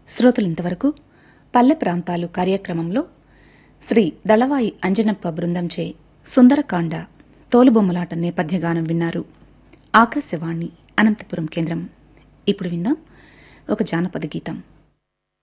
శ్రోతలింతవరకు పల్లె ప్రాంతాలు కార్యక్రమంలో శ్రీ దళవాయి అంజనప్ప బృందంచే సుందరకాండ తోలుబొమ్మలాట నేపథ్యగానం విన్నారు. ఆకాశవాణి అనంతపురం కేంద్రం. ఇప్పుడు విందాం ఒక జానపద గీతం.